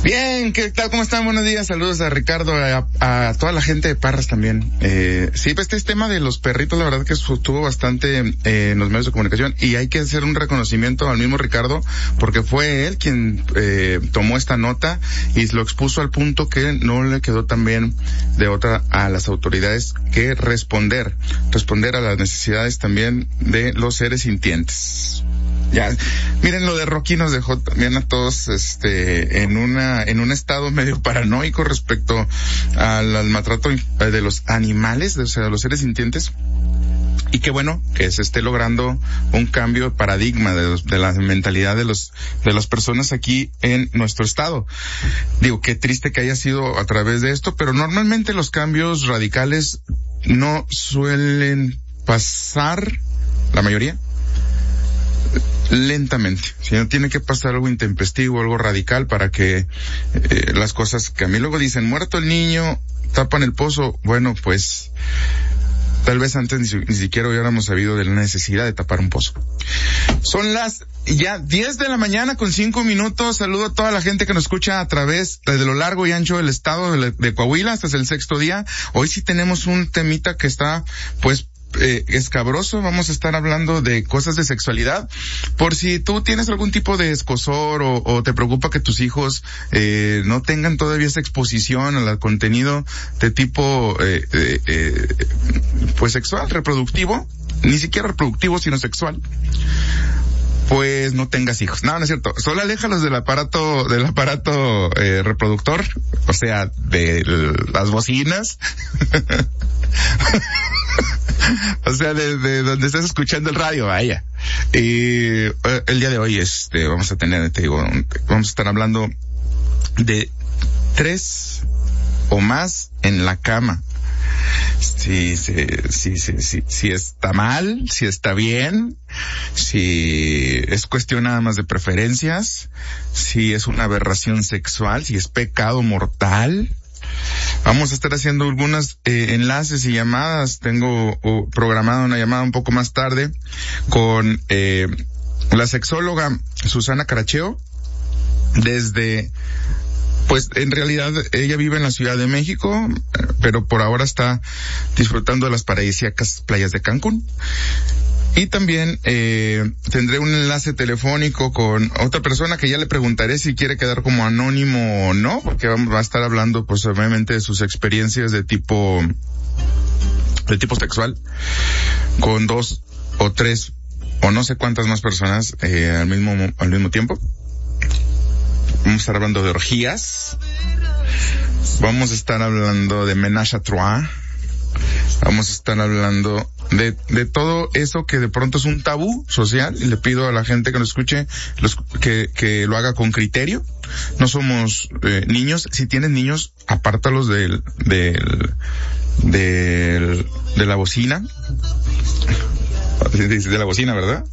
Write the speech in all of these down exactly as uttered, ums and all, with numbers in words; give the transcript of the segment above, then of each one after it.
Bien, ¿qué tal? ¿Cómo están? Buenos días, saludos a Ricardo, a, a toda la gente de Parras también. Eh, sí, pues este tema de los perritos, la verdad que estuvo bastante eh, en los medios de comunicación y hay que hacer un reconocimiento al mismo Ricardo porque fue él quien eh, tomó esta nota y lo expuso al punto que no le quedó también de otra a las autoridades que responder, responder a las necesidades también de los seres sintientes. Ya, miren, lo de Rocky nos dejó también a todos, este, en una, en un estado medio paranoico respecto al, al maltrato de los animales, o sea, de los seres sintientes. Y qué bueno que se esté logrando un cambio de paradigma de, los, de la mentalidad de los, de las personas aquí en nuestro estado. Digo, qué triste que haya sido a través de esto, pero normalmente los cambios radicales no suelen pasar, la mayoría, lentamente. Si no tiene que pasar algo intempestivo, algo radical para que eh, las cosas que a mí luego dicen, muerto el niño, tapan el pozo, bueno, pues tal vez antes ni, ni siquiera hubiéramos sabido de la necesidad de tapar un pozo. Son las ya diez de la mañana con cinco minutos. Saludo a toda la gente que nos escucha a través de lo largo y ancho del estado de, de Coahuila. Este es el sexto día. Hoy sí tenemos un temita que está, pues, Eh, escabroso. Vamos a estar hablando de cosas de sexualidad. Por si tú tienes algún tipo de escozor o, o te preocupa que tus hijos eh, no tengan todavía esa exposición al contenido de tipo eh, eh, eh, pues sexual, reproductivo, ni siquiera reproductivo sino sexual, pues no tengas hijos. No, no es cierto. Solo aléjalos del aparato, del aparato eh, reproductor, o sea, de las bocinas. O sea, de, de donde estás escuchando el radio, vaya. Y eh, el día de hoy, este, vamos a tener, te digo, vamos a estar hablando de tres o más en la cama. Si, si, si, si, si, si está mal, si está bien, si es cuestión nada más de preferencias, si es una aberración sexual, si es pecado mortal. Vamos a estar haciendo algunos eh, enlaces y llamadas. Tengo uh, programada una llamada un poco más tarde con eh, la sexóloga Susana Caracheo desde, pues en realidad ella vive en la Ciudad de México, pero por ahora está disfrutando de las paradisíacas playas de Cancún. Y también eh, tendré un enlace telefónico con otra persona que ya le preguntaré si quiere quedar como anónimo o no, porque vamos, va a estar hablando pues obviamente de sus experiencias de tipo de tipo sexual con dos o tres o no sé cuántas más personas eh, al mismo al mismo tiempo. Vamos a estar hablando de orgías. Vamos a estar hablando de ménage à trois. Vamos a estar hablando de, de todo eso que de pronto es un tabú social y le pido a la gente que nos escuche los, que, que lo haga con criterio. No somos eh, niños. Si tienes niños, apártalos del, del, del, de la bocina. De la bocina, ¿verdad?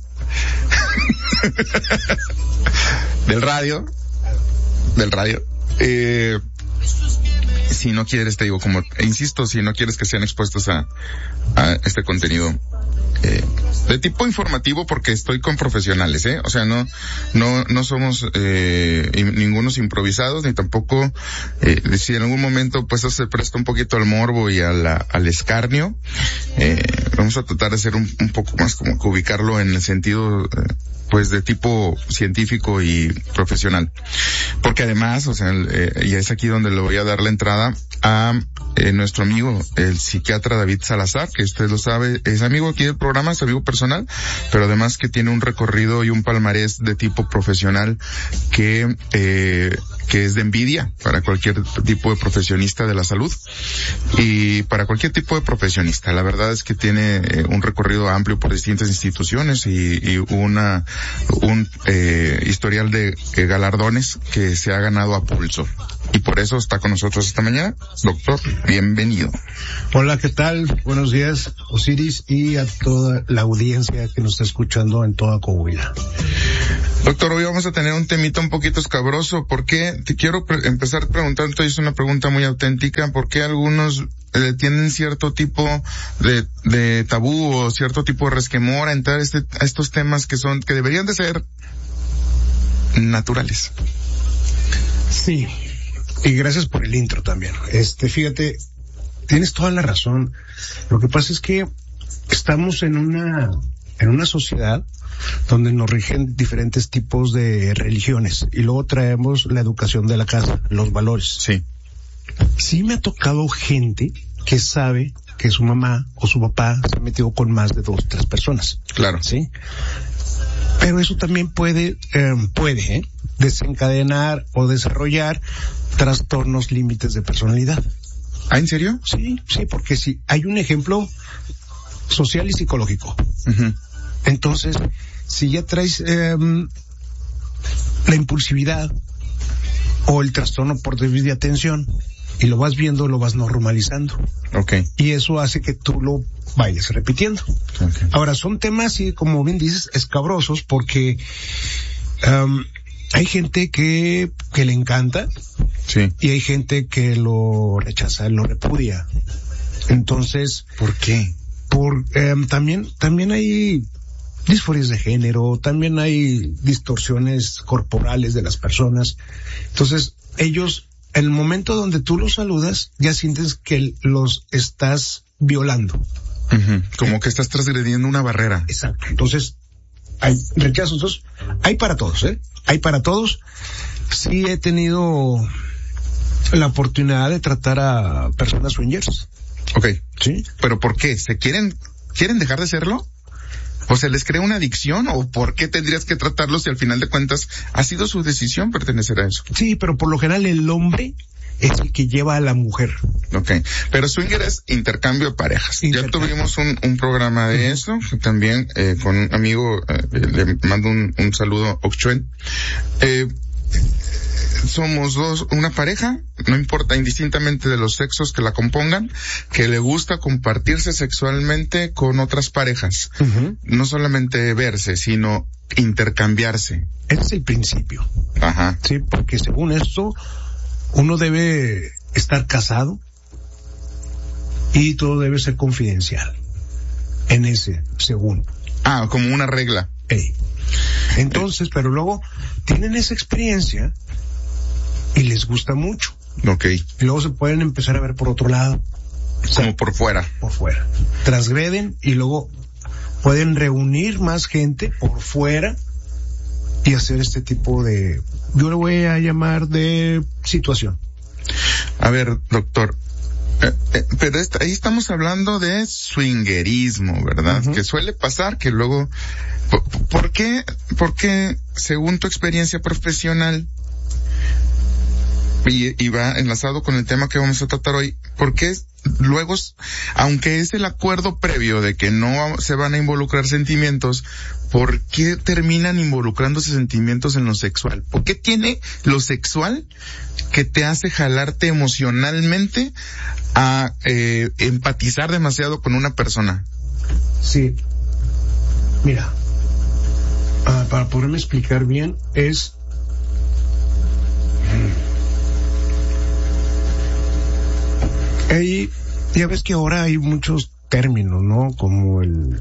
Del radio. Del radio. Eh, si no quieres, te digo, como, insisto, si no quieres que sean expuestos a, a este contenido, eh, de tipo informativo, porque estoy con profesionales, eh, o sea, no, no, no somos, eh, ningunos improvisados, ni tampoco, eh, si en algún momento, pues, eso se presta un poquito al morbo y a la, al escarnio, eh, vamos a tratar de hacer un, un poco más como que ubicarlo en el sentido, eh, pues de tipo científico y profesional. Porque además, o sea, eh, y es aquí donde le voy a dar la entrada a eh, nuestro amigo, el psiquiatra David Salazar, que usted lo sabe, es amigo aquí del programa, es amigo personal, pero además que tiene un recorrido y un palmarés de tipo profesional que, eh, que es de envidia para cualquier tipo de profesionista de la salud y para cualquier tipo de profesionista. La verdad es que tiene eh, un recorrido amplio por distintas instituciones y, y una un eh, historial de eh, galardones que se ha ganado a pulso. Y por eso está con nosotros esta mañana. Doctor, bienvenido. Hola, ¿qué tal? Buenos días, Osiris, y a toda la audiencia que nos está escuchando en toda Coahuila. Doctor, hoy vamos a tener un temita un poquito escabroso. ¿Por qué? Te quiero pre- empezar preguntando, es una pregunta muy auténtica, ¿por qué algunos eh, tienen cierto tipo de, de tabú o cierto tipo de resquemor a entrar este, a estos temas que son, que deberían de ser naturales? Sí, Y gracias por el intro también. Este, fíjate, tienes toda la razón. Lo que pasa es que estamos en una, en una sociedad donde nos rigen diferentes tipos de religiones y luego traemos la educación de la casa, los valores. Sí. Sí me ha tocado gente que sabe que su mamá o su papá se ha metido con más de dos, tres personas. Claro. Sí. Pero eso también puede, eh, puede, ¿eh? desencadenar o desarrollar trastornos límites de personalidad. ¿Ah, en serio? Sí, sí, porque si hay un ejemplo social y psicológico. Uh-huh. Entonces, si ya traes eh, la impulsividad o el trastorno por déficit de atención y lo vas viendo, lo vas normalizando. Okay. Y eso hace que tú lo vayas repitiendo. Okay. Ahora, son temas, sí, como bien dices, escabrosos porque um, hay gente que, que le encanta. Sí. Y hay gente que lo rechaza, lo repudia. Entonces, ¿por qué? Por, eh, también, también hay disforias de género, también hay distorsiones corporales de las personas. Entonces, ellos, en el momento donde tú los saludas, ya sientes que los estás violando. Uh-huh. Como que estás transgrediendo una barrera. Exacto. Entonces, hay rechazos. Entonces, hay para todos, ¿eh? Hay para todos. Sí he tenido la oportunidad de tratar a personas swingers. Okay. Sí. ¿Pero por qué? ¿Se quieren, quieren dejar de serlo? ¿O se les crea una adicción? ¿O por qué tendrías que tratarlos si al final de cuentas ha sido su decisión pertenecer a eso? Sí, pero por lo general el hombre es el que lleva a la mujer. Okay. Pero swinger es intercambio de parejas. Intercambio. Ya tuvimos un, un programa de uh-huh. eso, también, eh, con un amigo, eh, le mando un, un saludo, Oxchuen. Eh, somos dos, una pareja, no importa, indistintamente de los sexos que la compongan, que le gusta compartirse sexualmente con otras parejas. Uh-huh. No solamente verse, sino intercambiarse. Ese es el principio. Ajá. Sí, porque según esto, uno debe estar casado y todo debe ser confidencial. En ese, según. Ah, como una regla. Ey. Entonces, pero luego tienen esa experiencia y les gusta mucho. Okay. Y luego se pueden empezar a ver por otro lado. Como o sea, por fuera. Por fuera. Transgreden y luego pueden reunir más gente por fuera y hacer este tipo de, yo le voy a llamar de situación. A ver, doctor, eh, eh, pero esta, ahí estamos hablando de swingerismo, ¿verdad? Uh-huh. Que suele pasar que luego, ¿por, por qué, por qué, según tu experiencia profesional, y, y va enlazado con el tema que vamos a tratar hoy, ¿por qué luego, aunque es el acuerdo previo de que no se van a involucrar sentimientos, ¿por qué terminan involucrándose sentimientos en lo sexual? ¿Por qué tiene lo sexual que te hace jalarte emocionalmente a eh, empatizar demasiado con una persona? Sí. Mira, uh, para poderme explicar bien, es... Hay, ya ves que ahora hay muchos términos, ¿no? Como el,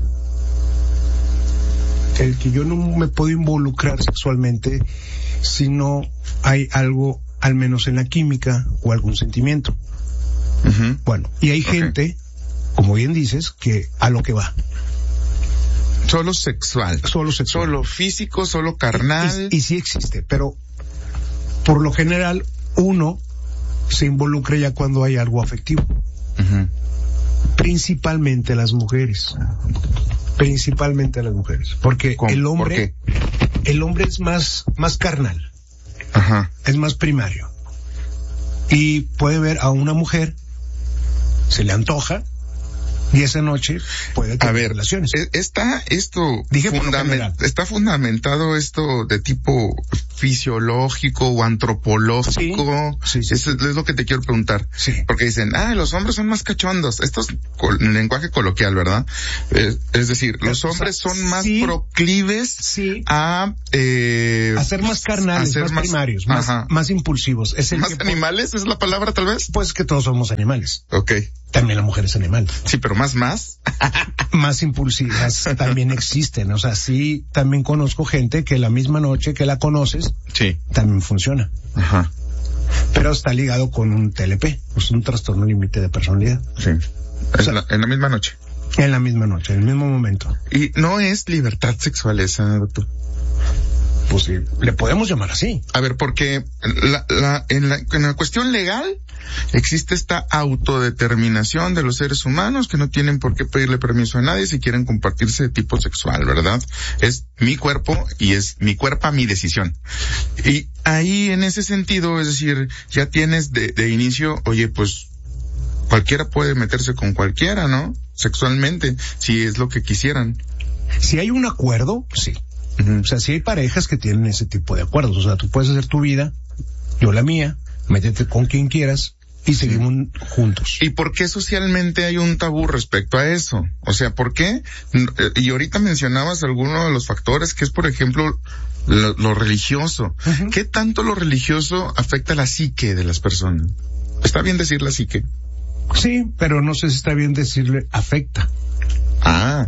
el que yo no me puedo involucrar sexualmente si no hay algo, al menos en la química, o algún sentimiento. Uh-huh. Bueno, y hay okay. gente, como bien dices, que a lo que va. Solo sexual. Solo sexual. Solo físico, solo carnal. Y, y, y sí existe, pero por lo general uno se involucra ya cuando hay algo afectivo. Uh-huh. Principalmente las mujeres. Principalmente las mujeres. Porque ¿Cómo? el hombre, ¿Por qué? el hombre es más, más carnal. Ajá. Es más primario. Y puede ver a una mujer, se le antoja, y esa noche puede tener a ver, relaciones. Está esto, Dije fundament, está fundamentado esto de tipo fisiológico o antropológico. Sí, sí, sí, es, sí. es lo que te quiero preguntar. Sí. Porque dicen, ah, los hombres son más cachondos. Esto es en lenguaje coloquial, ¿verdad? Es, es decir, los hombres son más sí, proclives sí. a, eh, a ser más carnales, a ser más, más primarios, más, más impulsivos. Es el ¿Más que animales es la palabra tal vez? Pues que todos somos animales. Okay. También la mujer es animal. Sí, pero más, más. Más impulsivas también existen. O sea, sí, también conozco gente que la misma noche que la conoces, sí, también funciona. Ajá. pero está ligado con un T L P, pues un trastorno límite de personalidad. Sí. O sea, en, la, en la misma noche. En la misma noche, en el mismo momento. Y no es libertad sexual esa, doctor. Pues sí, le podemos llamar así. A ver, porque la, la, en, la, en la cuestión legal existe esta autodeterminación de los seres humanos que no tienen por qué pedirle permiso a nadie si quieren compartirse de tipo sexual, ¿verdad? Es mi cuerpo y es mi cuerpo, mi decisión. Y ahí en ese sentido, es decir, ya tienes de, de inicio, oye, pues cualquiera puede meterse con cualquiera, ¿no? Sexualmente, si es lo que quisieran. Si hay un acuerdo, sí. Uh-huh. O sea, si hay parejas que tienen ese tipo de acuerdos, o sea, tú puedes hacer tu vida, yo la mía, métete con quien quieras y seguimos sí. juntos. ¿Y por qué socialmente hay un tabú respecto a eso? O sea, ¿por qué? Y ahorita mencionabas algunos de los factores, que es, por ejemplo, lo, lo religioso. Uh-huh. ¿Qué tanto lo religioso afecta a la psique de las personas? ¿Está bien decir la psique? Sí, pero no sé si está bien decirle afecta. Ah.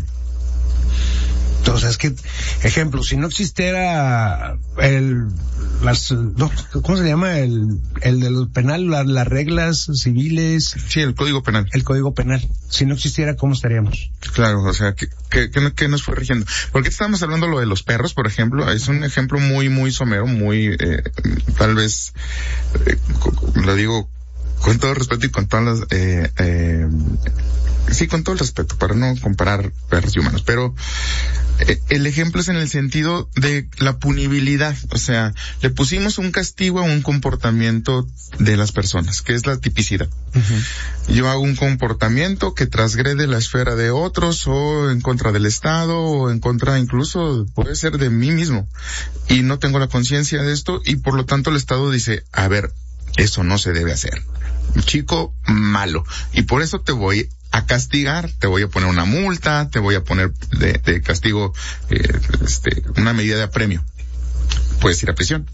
Entonces, es que, ejemplo, si no existiera el, las, no, ¿cómo se llama? El, el de los penal, la, las reglas civiles. Sí, el código penal. El código penal. Si no existiera, ¿cómo estaríamos? Claro, o sea, ¿qué, qué, qué nos fue rigiendo? Porque estábamos hablando lo de los perros, por ejemplo, es un ejemplo muy, muy somero, muy, eh, tal vez, eh, lo digo con todo respeto y con todas las, eh, eh, sí, con todo el respeto, para no comparar perros y humanos, pero eh, el ejemplo es en el sentido de la punibilidad, o sea, le pusimos un castigo a un comportamiento de las personas, que es la tipicidad. Uh-huh. Yo hago un comportamiento que transgrede la esfera de otros, o en contra del Estado, o en contra incluso, puede ser de mí mismo, y no tengo la conciencia de esto, y por lo tanto el Estado dice, a ver, eso no se debe hacer. Chico malo, y por eso te voy a castigar, te voy a poner una multa, te voy a poner de, de castigo, eh, este, una medida de apremio. Puedes ir a prisión.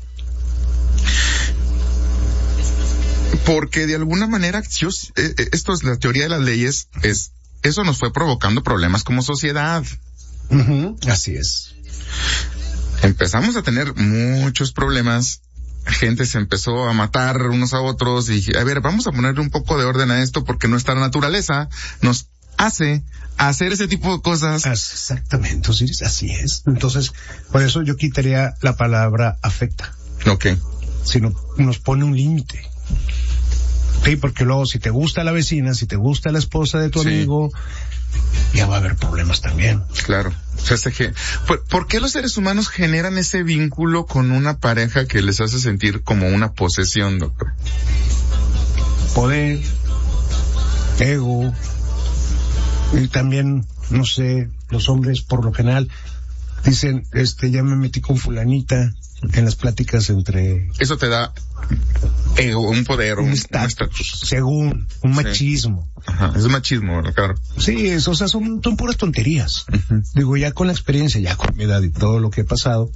Porque de alguna manera, yo, eh, esto es la teoría de las leyes, es, eso nos fue provocando problemas como sociedad. Uh-huh, así es. Empezamos a tener muchos problemas. Gente se empezó a matar unos a otros y dije, a ver, vamos a ponerle un poco de orden a esto porque nuestra naturaleza nos hace hacer ese tipo de cosas. Exactamente, Osiris, así es. Entonces, por eso yo quitaría la palabra afecta. Ok. Sino nos pone un límite. Sí, porque luego si te gusta la vecina, si te gusta la esposa de tu sí. amigo, ya va a haber problemas también. Claro. O sea, este que, ¿por, ¿por qué los seres humanos generan ese vínculo con una pareja que les hace sentir como una posesión, doctor? Poder, ego, y también, no sé, los hombres por lo general dicen, este, ya me metí con fulanita en las pláticas entre... Eso te da ego, un poder, un estatus, según, un machismo. Sí. Ajá, es machismo, claro. Sí, eso, o sea, son, son puras tonterías. Uh-huh. Digo, ya con la experiencia, ya con mi edad y todo lo que he pasado,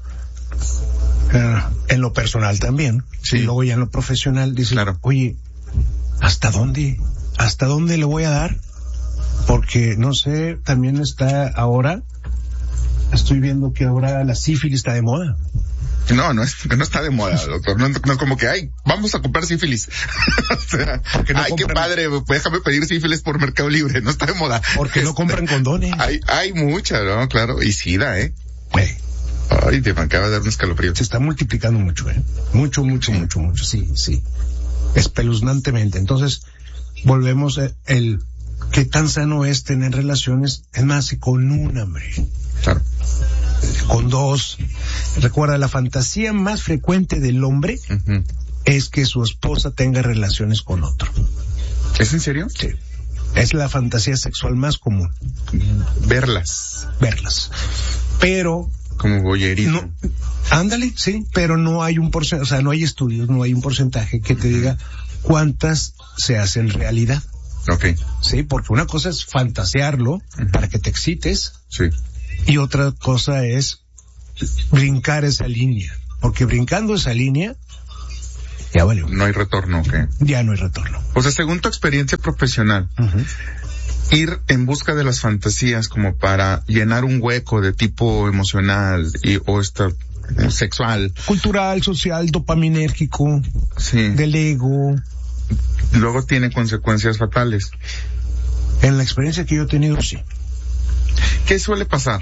uh, en lo personal también, sí. Y luego ya en lo profesional, dices, claro. Oye, ¿hasta dónde? ¿Hasta dónde le voy a dar? Porque, no sé, también está ahora, estoy viendo que ahora la sífilis está de moda. No, no, es, no está de moda, doctor. No, no es como que, ay, vamos a comprar sífilis. O sea, no ay, compran... qué padre, déjame pedir sífilis por Mercado Libre. No está de moda. Porque este, no compran condones. Hay, hay mucha, ¿no? Claro. Y sida, ¿eh? eh. Ay, te me acaba de dar un escalofrío. Se está multiplicando mucho, ¿eh? Mucho, mucho, sí. mucho, mucho. Sí, sí. Espeluznantemente. Entonces, volvemos a el, qué tan sano es tener relaciones, es más, con un hombre. Claro. Con dos. Recuerda, la fantasía más frecuente del hombre uh-huh. es que su esposa tenga relaciones con otro. ¿Es en serio? Sí. Es la fantasía sexual más común. Verlas. Verlas. Pero... Como voyerismo. No, ándale, sí, pero no hay un porcentaje, o sea, no hay estudios, no hay un porcentaje que te diga cuántas se hacen realidad. Ok. Sí, porque una cosa es fantasearlo uh-huh. para que te excites. Sí. Y otra cosa es brincar esa línea, porque brincando esa línea, ya valió. No hay retorno, ¿ok? Ya no hay retorno. O sea, según tu experiencia profesional, uh-huh. ir en busca de las fantasías como para llenar un hueco de tipo emocional y o esta sexual. Cultural, social, dopaminérgico, sí. del ego. Luego tiene consecuencias fatales. En la experiencia que yo he tenido, sí. ¿Qué suele pasar?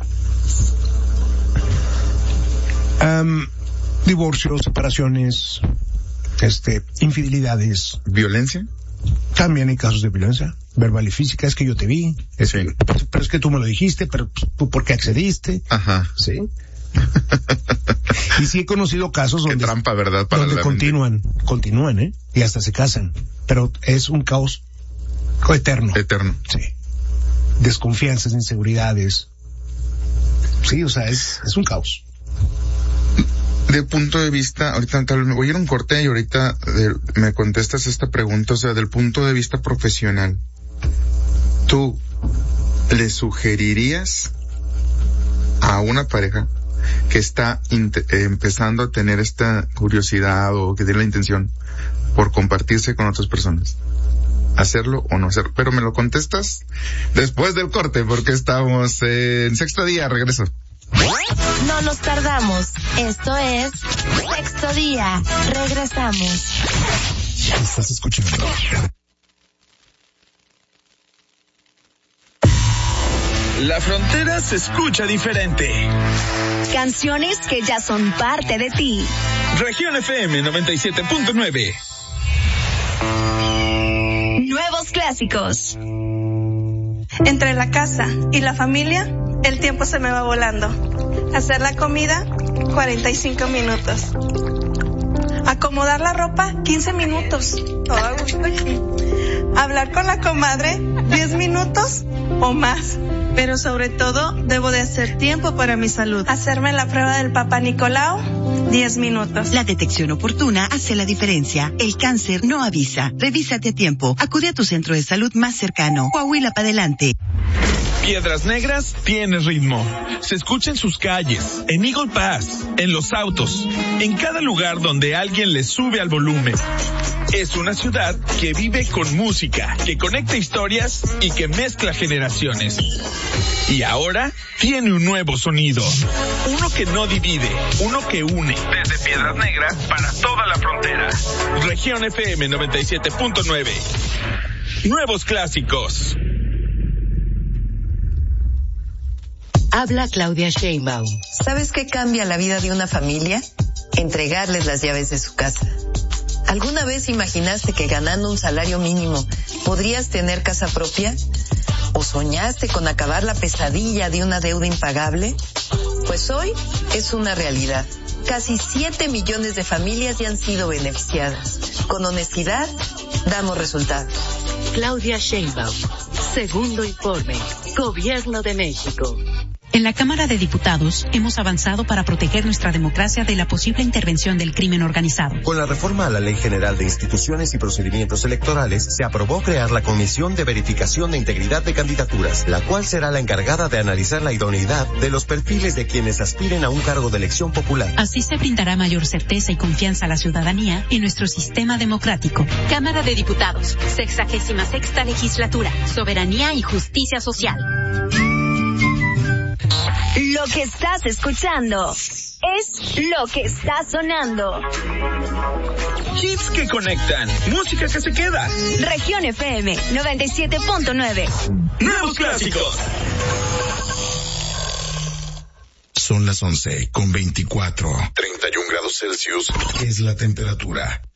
Um, divorcios, separaciones, este, infidelidades. ¿Violencia? También hay casos de violencia verbal y física. Es que yo te vi, es sí. que, pero, pero es que tú me lo dijiste, pero tú por qué accediste. Ajá. Sí. Y sí he conocido casos donde, qué trampa, ¿verdad? Para donde continúan, mente. continúan, ¿eh? Y hasta se casan. Pero es un caos eterno. Eterno. Sí. Desconfianzas, inseguridades. Sí, o sea, es, es un caos. De punto de vista, ahorita tal vez me voy a ir a un corte y ahorita de, me contestas esta pregunta, o sea, del punto de vista profesional, ¿tú le sugerirías a una pareja que está eh, empezando a tener esta curiosidad o que tiene la intención por compartirse con otras personas, hacerlo o no hacerlo? Pero me lo contestas después del corte, porque estamos eh, en sexto día. Regreso. No nos tardamos. Esto es Sexto Día. Regresamos. Estás escuchando. La frontera se escucha diferente. Canciones que ya son parte de ti. Región F M noventa y siete punto nueve. Nuevos clásicos. Entre la casa y la familia, el tiempo se me va volando. Hacer la comida, cuarenta y cinco minutos. Acomodar la ropa, quince minutos. Todo a gusto. Hablar con la comadre, diez minutos o más. Pero sobre todo, debo de hacer tiempo para mi salud. Hacerme la prueba del Papá Nicolau, diez minutos. La detección oportuna hace la diferencia. El cáncer no avisa. Revísate a tiempo. Acude a tu centro de salud más cercano. Coahuila para adelante. Piedras Negras tiene ritmo. Se escucha en sus calles, en Eagle Pass, en los autos, en cada lugar donde alguien le sube al volumen. Es una ciudad que vive con música, que conecta historias y que mezcla generaciones. Y ahora tiene un nuevo sonido. Uno que no divide, uno que une. Desde Piedras Negras para toda la frontera. Región F M noventa y siete punto nueve. Nuevos clásicos. Habla Claudia Sheinbaum. ¿Sabes qué cambia la vida de una familia? Entregarles las llaves de su casa. ¿Alguna vez imaginaste que ganando un salario mínimo podrías tener casa propia? ¿O soñaste con acabar la pesadilla de una deuda impagable? Pues hoy es una realidad. Casi siete millones de familias ya han sido beneficiadas. Con honestidad, damos resultados. Claudia Sheinbaum. Segundo informe. Gobierno de México. En la Cámara de Diputados hemos avanzado para proteger nuestra democracia de la posible intervención del crimen organizado. Con la reforma a la Ley General de Instituciones y Procedimientos Electorales, se aprobó crear la Comisión de Verificación de Integridad de Candidaturas, la cual será la encargada de analizar la idoneidad de los perfiles de quienes aspiren a un cargo de elección popular. Así se brindará mayor certeza y confianza a la ciudadanía en nuestro sistema democrático. Cámara de Diputados, sexagésima sexta legislatura, soberanía y justicia social. Lo que estás escuchando es lo que está sonando. Hits que conectan, música que se queda. Región F M noventa y siete punto nueve. Nuevos clásicos. Son las once con veinticuatro. treinta y un grados Celsius es la temperatura.